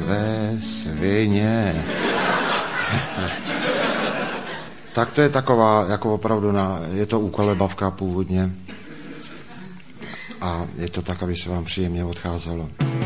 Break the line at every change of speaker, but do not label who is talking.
ve svině. Tak to je taková, jako opravdu, je to úkolebavka původně. A je to tak, aby se vám příjemně odcházelo.